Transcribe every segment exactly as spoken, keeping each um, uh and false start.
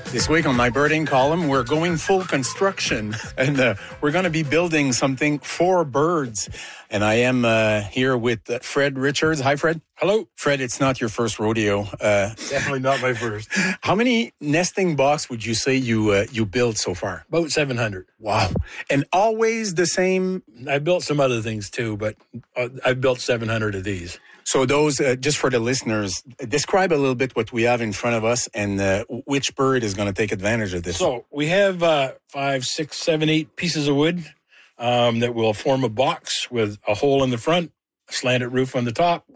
This week on my birding column, we're going full construction, and uh, we're going to be building something for birds. And I am uh, here with uh, Fred Richards. Hi, Fred. Hello. Fred, it's not your first rodeo. Uh, Definitely not my first. How many nesting box would you say you uh, you built so far? About seven hundred. Wow. And always the same? I built some other things too, but uh, I've built seven hundred of these. So those, uh, just for the listeners, describe a little bit what we have in front of us and uh, which bird is going to take advantage of this. So we have uh, five, six, seven, eight pieces of wood um, that will form a box with a hole in the front, a slanted roof on the top,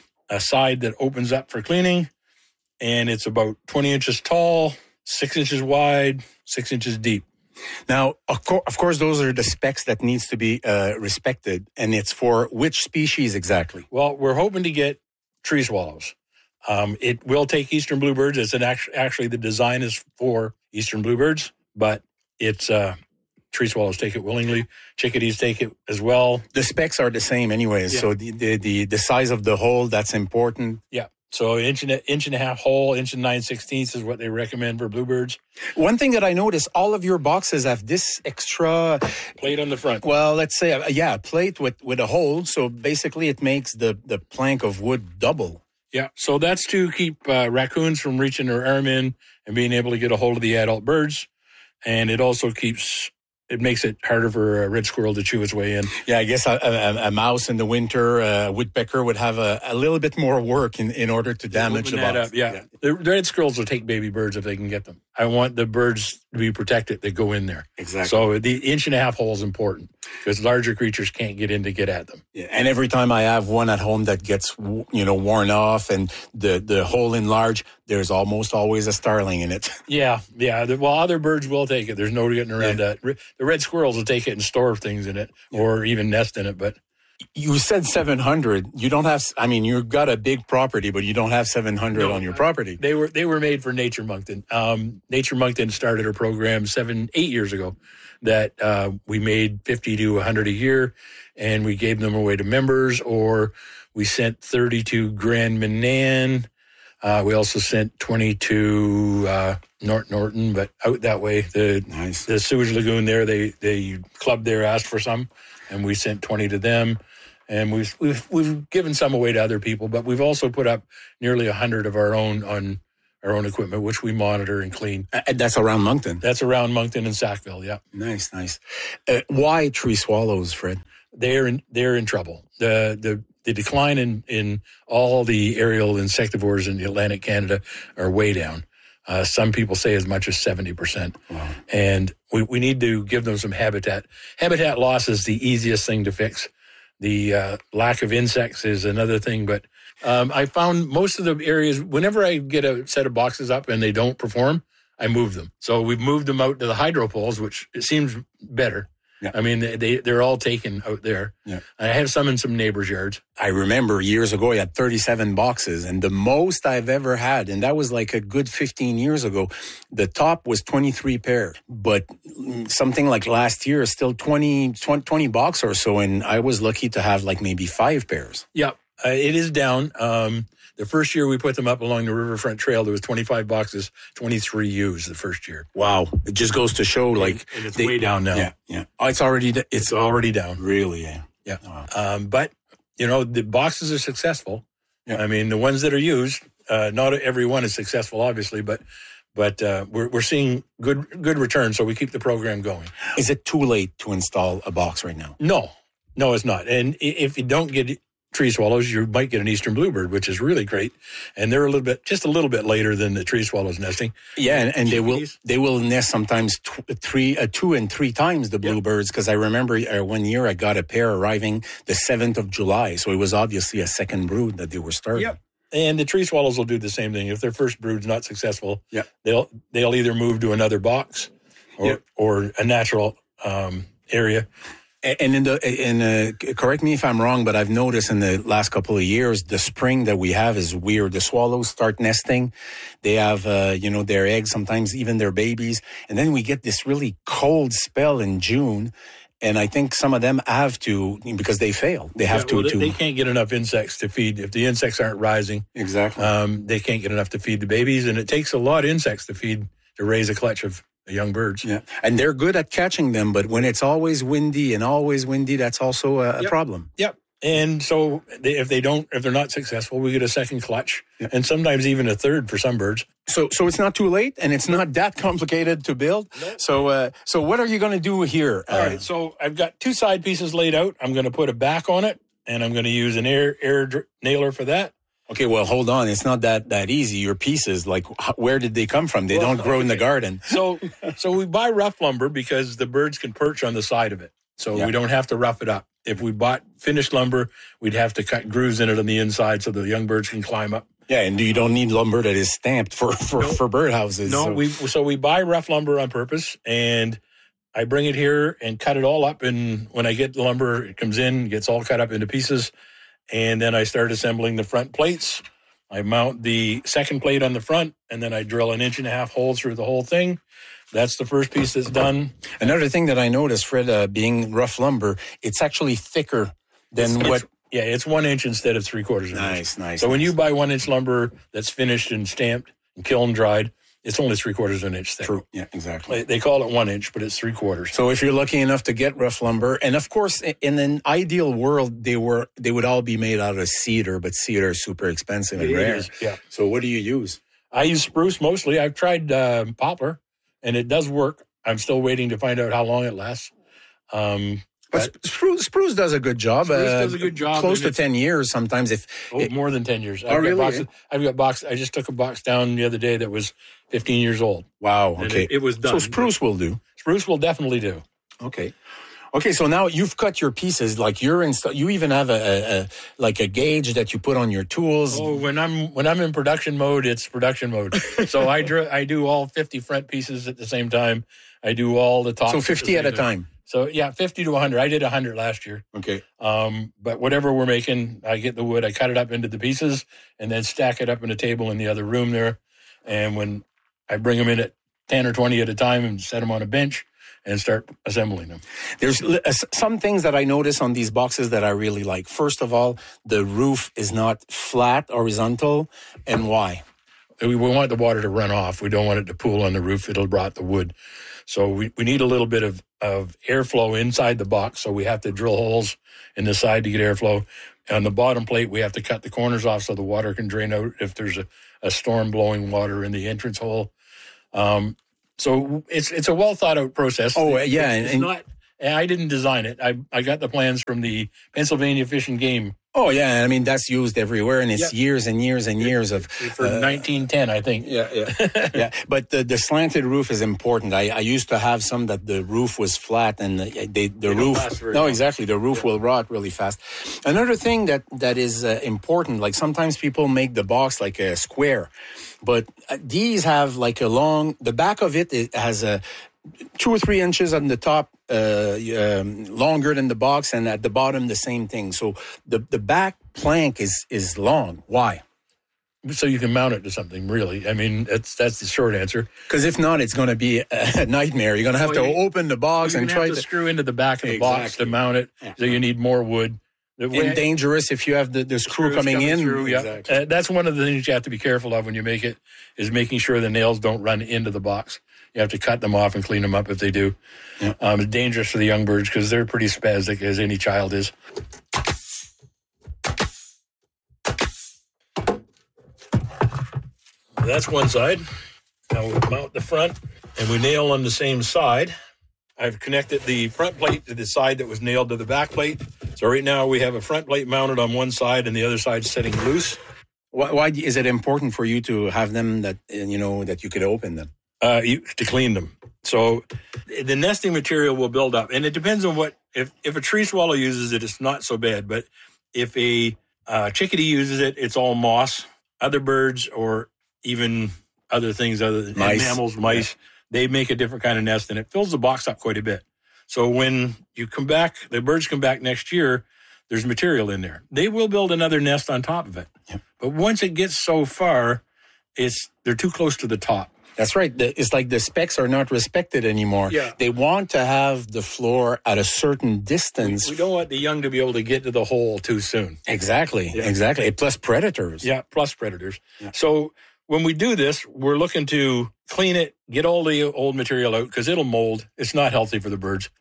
a side that opens up for cleaning, and it's about twenty inches tall, six inches wide, six inches deep. Now, of, co- of course, those are the specs that needs to be uh, respected, and it's for which species exactly? Well, we're hoping to get tree swallows. Um, it will take eastern bluebirds. It's an act- actually the design is for eastern bluebirds, but it's uh, tree swallows take it willingly. Chickadees take it as well. The specs are the same, anyways. Yeah. So the, the the the size of the hole, that's important. Yeah. So inch and a, inch and a half hole, inch and nine sixteenths is what they recommend for bluebirds. One thing that I noticed, all of your boxes have this extra plate on the front. Well, let's say, uh, yeah, a plate with, with a hole. So basically it makes the, the plank of wood double. Yeah. So that's to keep uh, raccoons from reaching their arm in and being able to get a hold of the adult birds. And it also keeps... It makes it harder for a red squirrel to chew its way in. Yeah, I guess a, a, a mouse in the winter, a woodpecker would have a, a little bit more work in, in order to damage the box. Up, yeah. yeah. The, the red squirrels will take baby birds if they can get them. I want the birds to be protected that go in there. Exactly. So the inch and a half hole is important because larger creatures can't get in to get at them. Yeah. And every time I have one at home that gets, you know, worn off and the, the hole enlarged, there's almost always a starling in it. Yeah, yeah. The, well, other birds will take it. There's no getting around yeah. that. The red squirrels will take it and store things in it yeah. or even nest in it. But you said seven hundred. You don't have, I mean, you've got a big property, but you don't have seven hundred no, on your property. They were they were made for Nature Moncton. Um, Nature Moncton started a program seven, eight years ago that uh, we made fifty to one hundred a year, and we gave them away to members, or we sent thirty to Grand Manan. Uh, we also sent twenty to uh, North Norton, but out that way, the nice. the sewage lagoon there, they they club there asked for some, and we sent twenty to them. And we've we've we've given some away to other people, but we've also put up nearly a hundred of our own on our own equipment, which we monitor and clean. Uh, that's around Moncton. That's around Moncton and Sackville. Yeah. Nice, nice. Uh, why tree swallows, Fred? They're in they're in trouble. The the the decline in in all the aerial insectivores in Atlantic Canada are way down. Uh, some people say as much as seventy percent. Wow. And we, we need to give them some habitat. Habitat loss is the easiest thing to fix. The uh, lack of insects is another thing, but um, I found most of the areas, whenever I get a set of boxes up and they don't perform, I move them. So we've moved them out to the hydro poles, which it seems better. Yeah. I mean, they, they, they're all taken out there. Yeah. I have some in some neighbors' yards. I remember years ago, I had thirty-seven boxes, and the most I've ever had, and that was like a good fifteen years ago, the top was twenty-three pair. But something like last year, still twenty, twenty, twenty box or so, and I was lucky to have like maybe five pairs. Yeah, uh, it is down. Um, the first year we put them up along the Riverfront Trail, there was twenty-five boxes, twenty-three used the first year. Wow. It just goes to show, like... And it's they, way down now. Yeah, yeah. Oh, it's already... It's, it's already down. Really, yeah. Yeah. Wow. Um, but, you know, the boxes are successful. Yeah. I mean, the ones that are used, uh, not every one is successful, obviously, but but uh, we're we're seeing good good return, so we keep the program going. Is it too late to install a box right now? No. No, it's not. And if you don't get tree swallows, you might get an eastern bluebird, which is really great. And they're a little bit, just a little bit later than the tree swallows nesting. Yeah, and, and they will they will nest sometimes tw- three, uh, two and three times the bluebirds. Because I remember uh, one year I got a pair arriving the seventh of July, so it was obviously a second brood that they were starting. Yep. And the tree swallows will do the same thing. If their first brood's not successful, yeah. they'll they'll either move to another box or yep. or a natural um, area. And in the, in uh, correct me if I'm wrong, but I've noticed in the last couple of years, the spring that we have is weird. The swallows start nesting. They have, uh, you know, their eggs, sometimes even their babies. And then we get this really cold spell in June. And I think some of them have to, because they fail. They have yeah, to, well, they, to. They can't get enough insects to feed. If the insects aren't rising. Exactly. Um, they can't get enough to feed the babies. And it takes a lot of insects to feed to raise a clutch of young birds. Yeah, and they're good at catching them, but when it's always windy and always windy, that's also a, a Yep. problem. Yep. And so they, if they don't, if they're not successful, we get a second clutch, Yep. and sometimes even a third for some birds. So, so it's not too late, and it's not that complicated to build. Nope. So, uh, so what are you going to do here? All right. So I've got two side pieces laid out. I'm going to put a back on it, and I'm going to use an air air dr- nailer for that. Okay, well, hold on. It's not that that easy. Your pieces, like, h- where did they come from? They Well, don't grow in the okay. garden. So, so we buy rough lumber because the birds can perch on the side of it. So Yeah. we don't have to rough it up. If we bought finished lumber, we'd have to cut grooves in it on the inside so the young birds can climb up. Yeah, and you don't need lumber that is stamped for for, No. for birdhouses. No, so. we so we buy rough lumber on purpose, and I bring it here and cut it all up. And when I get the lumber, it comes in, gets all cut up into pieces, and then I start assembling the front plates. I mount the second plate on the front, and then I drill an inch and a half hole through the whole thing. That's the first piece that's done. Another thing that I noticed, Fred, uh, being rough lumber, it's actually thicker than It's- what. Yeah, it's one inch instead of three quarters of an inch. Nice, nice. So when nice. you buy one inch lumber that's finished and stamped and kiln dried, it's only three quarters of an inch thick. True. Yeah, exactly. They- They call it one inch, but it's three quarters. So if you're lucky enough to get rough lumber, and of course, i- in an ideal world, they were they would all be made out of cedar, but cedar is super expensive and It rare. is, yeah. So what do you use? I use spruce mostly. I've tried uh, poplar, and it does work. I'm still waiting to find out how long it lasts. Um, But sp- spruce, spruce does a good job. Spruce uh, does a good job, Close and to it's- ten years sometimes. If oh, it- more than ten years. Oh, I've got really? boxes, I've got box. I just took a box down the other day that was fifteen years old. wow, And okay, it, it was done. so spruce will do. Spruce will definitely do. Okay. Okay, so now you've cut your pieces. Like you're in, you even have a, a, a like a gauge that you put on your tools. Oh, when I'm when I'm in production mode, it's production mode. So I dr- I do all fifty front pieces at the same time. I do all the top. So fifty at a time. So yeah, fifty to one hundred. I did one hundred last year. Okay. Um, but whatever we're making, I get the wood, I cut it up into the pieces, and then stack it up in a table in the other room there. And when I bring them in at ten or twenty at a time and set them on a bench and start assembling them. There's li- uh, s- some things that I notice on these boxes that I really like. First of all, the roof is not flat, horizontal, and why? We we want the water to run off. We don't want it to pool on the roof. It'll rot the wood. So we, we need a little bit of, of airflow inside the box. So we have to drill holes in the side to get airflow. On the bottom plate, we have to cut the corners off so the water can drain out if there's a, a storm blowing water in the entrance hole. Um, so it's it's a well thought out process. Oh, yeah, It's, it's and- not. And I didn't design it. I I got the plans from the Pennsylvania Fish and Game Oh yeah, I mean that's used everywhere, and it's Yeah. years and years and years of for uh, nineteen ten, I think. Yeah, yeah, yeah. But the, the slanted roof is important. I, I used to have some that the roof was flat, and the, they, the don't roof. last very No, long. exactly. The roof will rot really fast. Another thing that that is uh, important, like sometimes people make the box like a square, but uh, these have like a long. The back of it, it has a two or three inches on the top, uh, um, longer than the box, and at the bottom the same thing. So the the back plank is is long. Why? So you can mount it to something, really. I mean, that's that's the short answer. Because if not, it's going to be a nightmare. You're going to have Well, to you- open the box You're and gonna try have to to. screw into the back of the box to Exactly. mount it. So you need more wood. The way- And dangerous if you have the, the screw screws coming, in. through, yeah. Exactly. Uh, that's one of the things you have to be careful of when you make it, is making sure the nails don't run into the box. You have to cut them off and clean them up if they do. Yeah. Um, it's dangerous for the young birds because they're pretty spastic, as any child is. That's one side. Now we mount the front, and we nail on the same side. I've connected the front plate to the side that was nailed to the back plate. So right now we have a front plate mounted on one side and the other side sitting loose. Why, why is it important for you to have them that uh, you know that you could open them? Uh, you, to clean them. So the nesting material will build up, and it depends on what. If if a tree swallow uses it, it's not so bad. But if a uh, chickadee uses it, it's all moss. Other birds or even other things, other than Mice. mammals, mice, they make a different kind of nest, and it fills the box up quite a bit. So when you come back, the birds come back next year, there's material in there. They will build another nest on top of it. Yep. But once it gets so far, it's they're too close to the top. That's right. The, it's like the specs are not respected anymore. Yeah. They want to have the floor at a certain distance. We don't want the young to be able to get to the hole too soon. Exactly. Yeah. Exactly. Plus predators. Yeah, plus predators. Yeah. So when we do this, we're looking to clean it, get all the old material out because it'll mold. It's not healthy for the birds.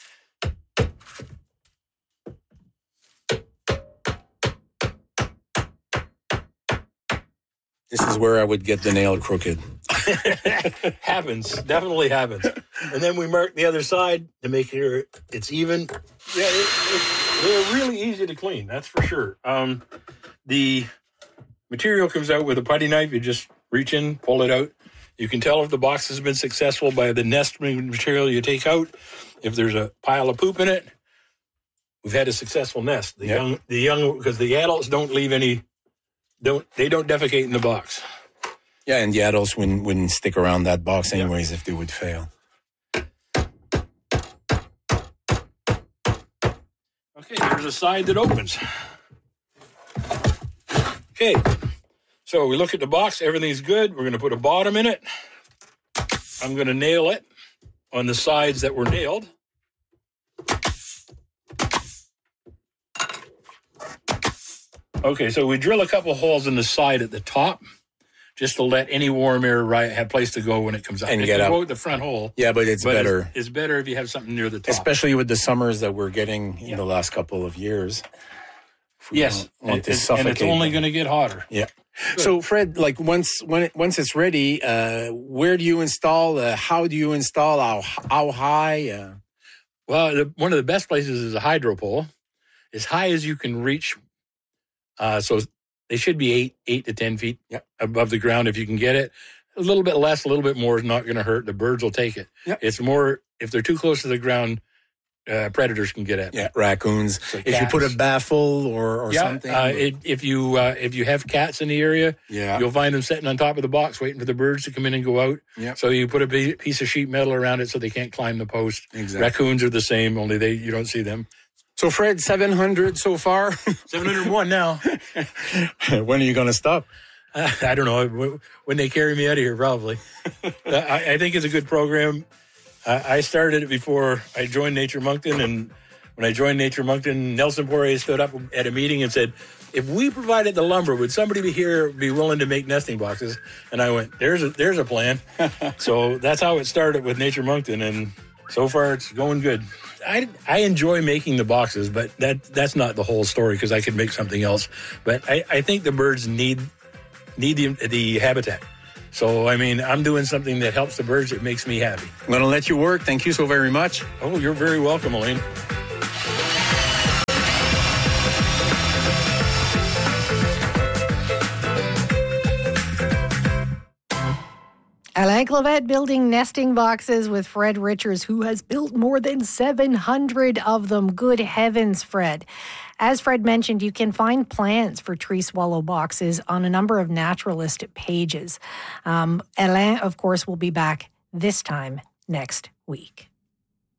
This is where I would get the nail crooked. Happens. Definitely happens. And then we mark the other side to make sure it's even. Yeah, it, it, they're really easy to clean. That's for sure. Um, the material comes out with a putty knife. You just reach in, pull it out. You can tell if the box has been successful by the nest material you take out. If there's a pile of poop in it, we've had a successful nest. The Yep. young, the young, because the adults don't leave any. Don't they don't defecate in the box. Yeah, and the adults wouldn't, wouldn't stick around that box anyways if they would fail. Okay, there's a side that opens. Okay, so we look at the box. Everything's good. We're going to put a bottom in it. I'm going to nail it on the sides that were nailed. Okay, so we drill a couple holes in the side at the top just to let any warm air right, have place to go when it comes out. And If get you up. go with the front hole. Yeah, but it's but better. It's, it's better if you have something near the top. Especially with the summers that we're getting in Yeah. the last couple of years. If we Yes, don't want and, to and suffocate it's only them. going to get hotter. Yeah. So, Fred, like once when it, once it's ready, uh, where do you install? Uh, how do you install? How how high? Uh, Well, the, one of the best places is a hydro pole, as high as you can reach. Uh, so they should be eight, eight to ten feet Yep. above the ground if you can get it. A little bit less, a little bit more is not going to hurt. The birds will take it. Yep. It's more if they're too close to the ground, uh, predators can get at. yeah, raccoons. So if you put a cats. baffle or, or Yeah, something. uh, it, if you uh, if you have cats in the area, yeah. you'll find them sitting on top of the box waiting for the birds to come in and go out. Yep. So you put a bi- piece of sheet metal around it so they can't climb the post. Exactly. Raccoons are the same, only they you don't see them. So, Fred, seven hundred so far. seven hundred one now. When are you going to stop? Uh, I don't know. When they carry me out of here, probably. I, I think it's a good program. I, I started it before I joined Nature Moncton, and when I joined Nature Moncton, Nelson Poirier stood up at a meeting and said, if we provided the lumber, would somebody be here be willing to make nesting boxes? And I went, there's a, there's a plan. So that's how it started with Nature Moncton, and so far it's going good. I, I enjoy making the boxes, but that that's not the whole story because I could make something else. But I, I think the birds need need the, the habitat. So, I mean, I'm doing something that helps the birds. It makes me happy. I'm going to let you work. Thank you so very much. Oh, you're very welcome, Elaine. Alain Clavette building nesting boxes with Fred Richards, who has built more than seven hundred of them. Good heavens, Fred. As Fred mentioned, you can find plans for tree swallow boxes on a number of naturalist pages. Um, Alain, of course, will be back this time next week.